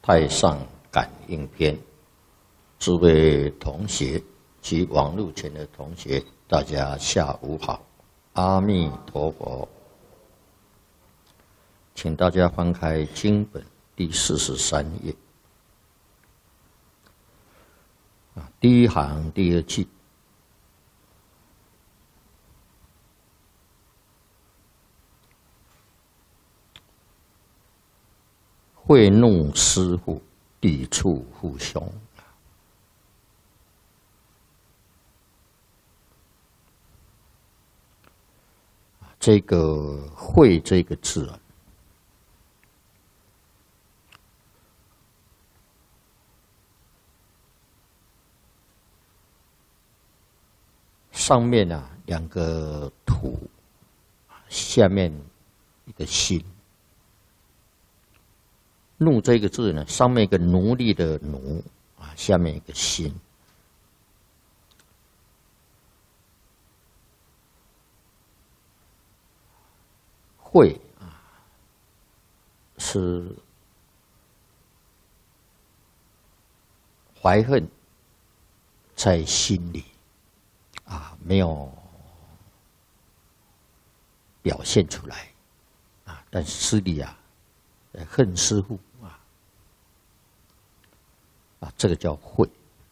太上感应篇，诸位同学及网络前的同学，大家下午好，阿弥陀佛。请大家翻开经本第43页，第一行第二句。会怒师父，抵触父兄。这个“会”这个字啊，上面啊两个土，下面一个心。怒这个字呢，上面一个奴隶的奴啊，下面一个心。会啊，是怀恨在心里啊，没有表现出来啊，但心里啊恨师父啊，这个叫会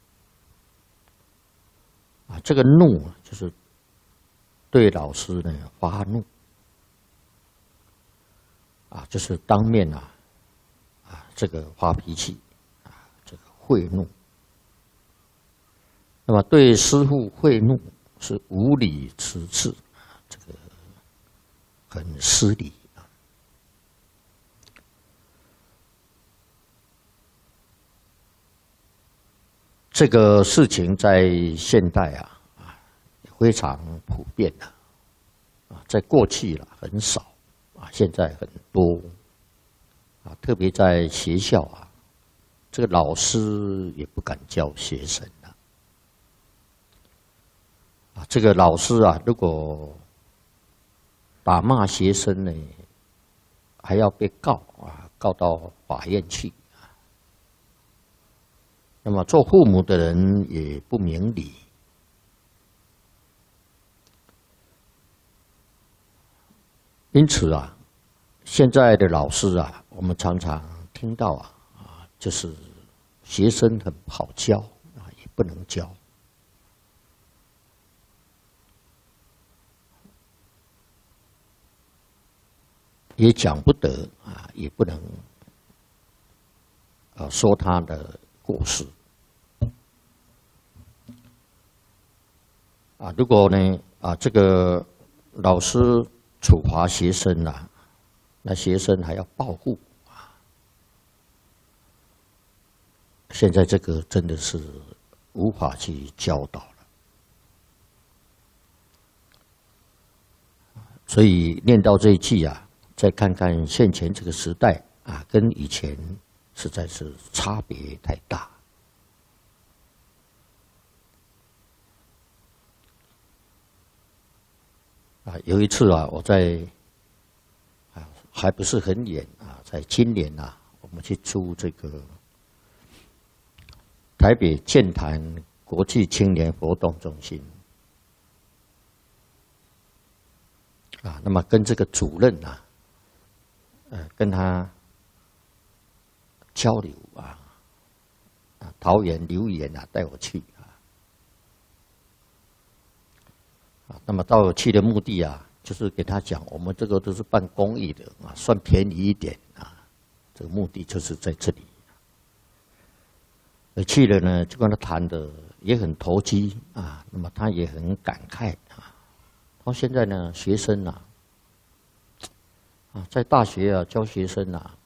啊。这个怒就是对老师呢发怒啊，就是当面啊这个发脾气啊，这个会怒。那么对师父会怒是无理之治，这个很失礼。这个事情在现代啊非常普遍的啊，在过去了很少啊，现在很多啊，特别在学校啊，这个老师也不敢教学生了啊，这个老师啊，如果打骂学生呢，还要被告啊，告到法院去。那么做父母的人也不明理，因此啊，现在的老师啊，我们常常听到就是学生很不好教啊，也不能教，也讲不得啊，也不能说他的过失啊。如果呢这个老师处罚学生啊，那学生还要报复啊。现在这个真的是无法去教导了，所以念到这一句啊，再看看现前这个时代啊，跟以前实在是差别太大啊！有一次啊，我在还不是很远啊，在今年啊，我们去出这个台北剑潭国际青年活动中心啊，那么跟这个主任啊，跟他交流桃园留言带我去那么到去的目的就是给他讲，我们这个都是办公益的算便宜一点这个目的就是在这里。而去了呢，就跟他谈的也很投机那么他也很感慨到现在呢，学生在大学教学生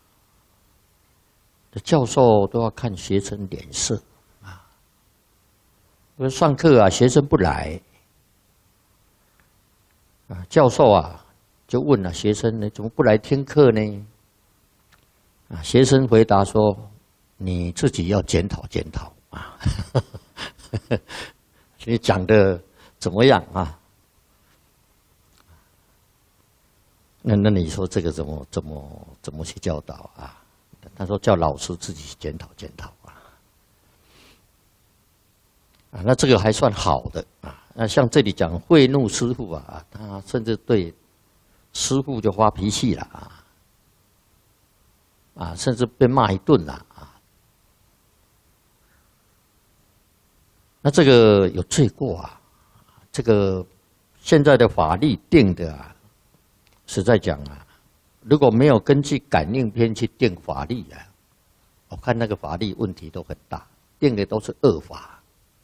教授都要看学生脸色因为上课学生不来教授就问学生呢，怎么不来听课呢？学生回答说：“你自己要检讨检讨你讲的怎么样那你说这个怎么去教导他说叫老师自己检讨检讨那这个还算好的那像这里讲贿赂师傅他甚至对师傅就发脾气了甚至被骂一顿了那这个有罪过这个现在的法律定的实在讲如果没有根据感应篇去定法律我看那个法律问题都很大，定的都是恶法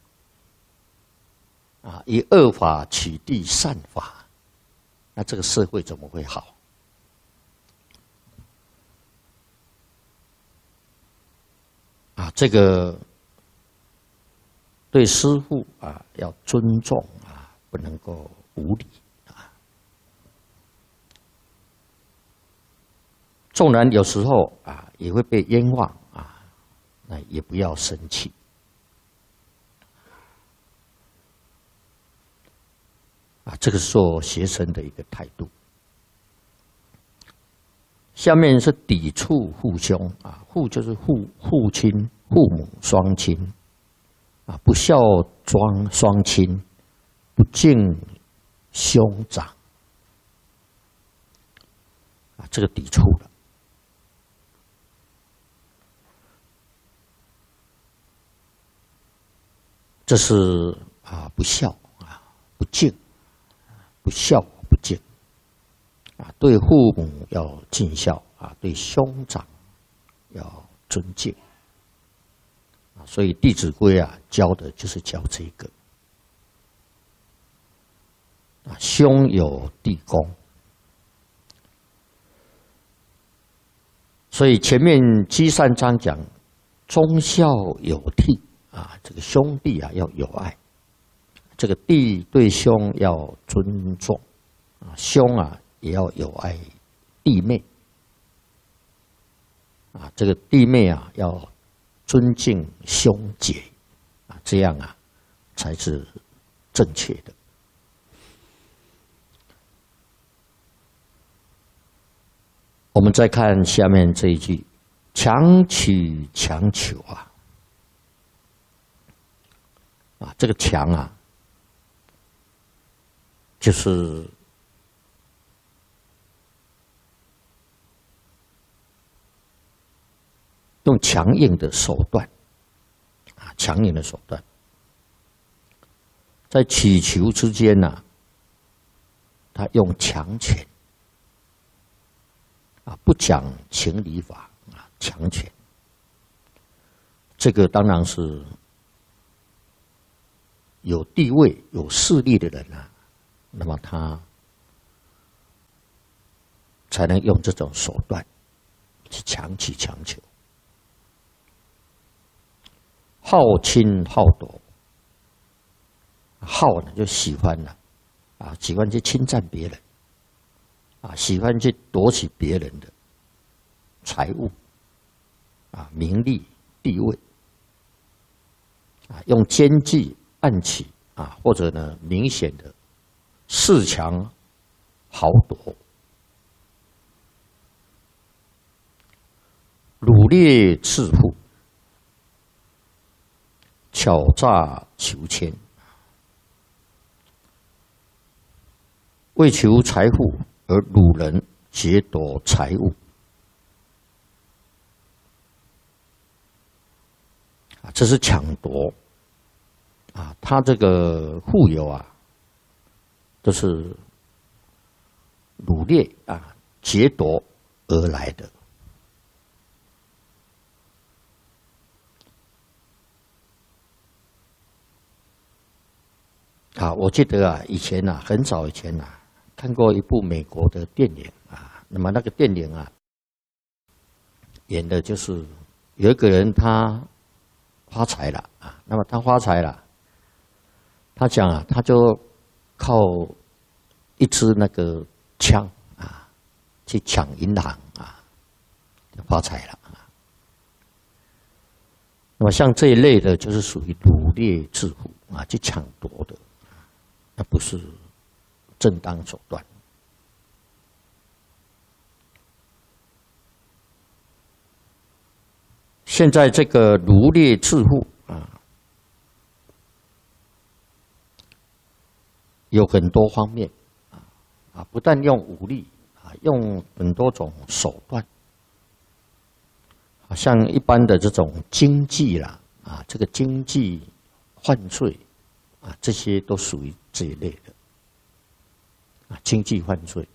以恶法取缔善法，那这个社会怎么会好？这个对师父要尊重不能够无礼纵然有时候也会被冤枉那也不要生气这个是做学生的一个态度。下面是抵触父兄父就是父亲、父母双亲不孝双亲，不敬兄长这个抵触了。这是不孝不敬，不孝不敬对父母要尽孝对兄长要尊敬所以《弟子规》教的就是教这个兄有弟恭，所以前面积善章讲忠孝有悌这个兄弟要有爱，这个弟对兄要尊重兄也要有爱弟妹这个弟妹要尊敬兄姐这样才是正确的。我们再看下面这一句：强取强求这个强就是用强硬的手段强硬的手段，在祈求之间他用强权不讲情理法强权，这个当然是有地位、有势力的人那么他才能用这种手段去强取强求。好亲好夺，好呢就喜欢喜欢去侵占别人喜欢去夺取别人的财物名利地位用奸计暗取或者呢明显的恃强豪夺，掳掠致富，巧诈求签，为求财富而掳人劫夺财物这是抢夺他这个富有都是掳掠劫夺而来的。我记得以前很早以前看过一部美国的电影那么那个电影演的就是有一个人他发财了那么他发财了，他讲他就靠一支那个枪去抢银行发财了那么像这一类的，就是属于掳掠致富去抢夺的。那不是正当手段。 现在这个儒略致富有很多方面不但用武力用很多种手段像一般的这种经济啦这个经济犯罪这些都属于这一类的经济犯罪。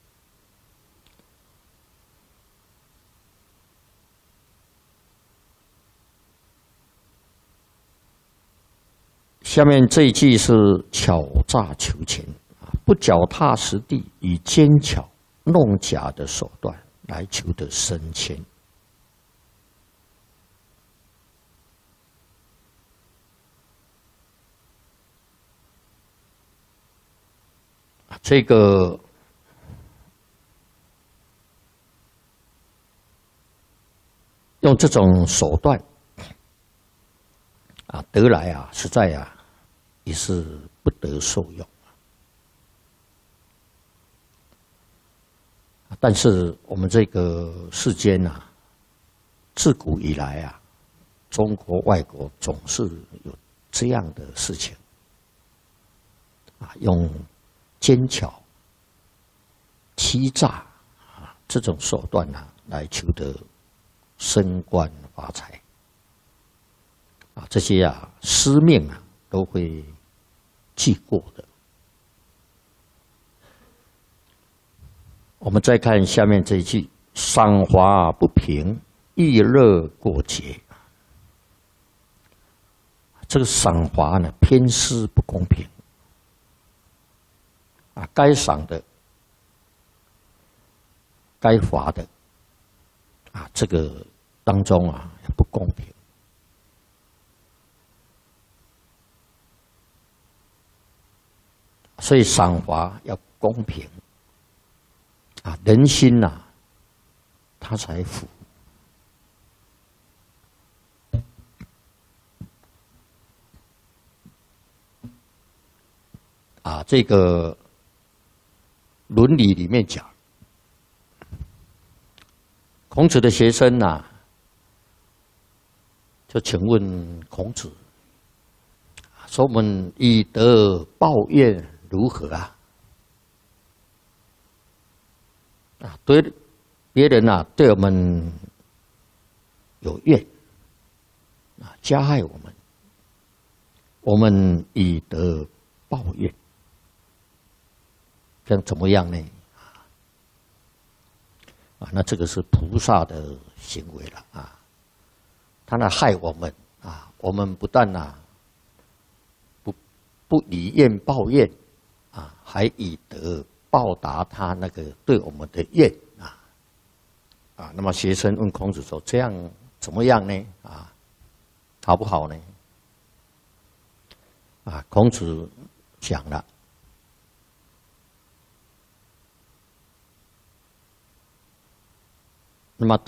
下面这一句是巧诈求钱不脚踏实地，以奸巧弄假的手段来求得升迁。这个用这种手段得来实在也是不得受用。但是我们这个世间自古以来中国外国总是有这样的事情用奸巧、欺诈这种手段来求得升官发财这些司命都会记过的。我们再看下面这一句：赏罚不平，逸乐过节。这个赏罚呢，偏私不公平该赏的、该罚的这个当中不公平。所以赏罚要公平人心他才服这个伦理里面讲，孔子的学生就请问孔子说：“我们以德报怨如何对别人对我们有怨加害我们，我们以德报怨，这样怎么样呢？那这个是菩萨的行为了他害我们我们不但不以怨报怨还以德报答他那个对我们的怨那么学生问孔子说：“这样怎么样呢？好不好呢？”孔子讲了，那么